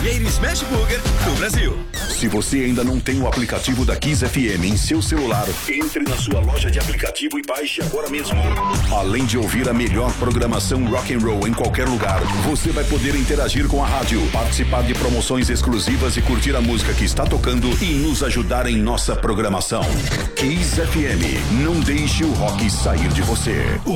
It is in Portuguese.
primeiro Smash Burger do Brasil. Se você ainda não tem o aplicativo da Kiss FM em seu celular, entre na sua loja de aplicativo e baixe agora mesmo. Além de ouvir a melhor programação rock and roll em qualquer lugar, você vai poder interagir com a rádio, participar de promoções exclusivas e curtir a música que está tocando e nos ajudar em nossa programação. Kiss FM, não deixe o rock sair de você. O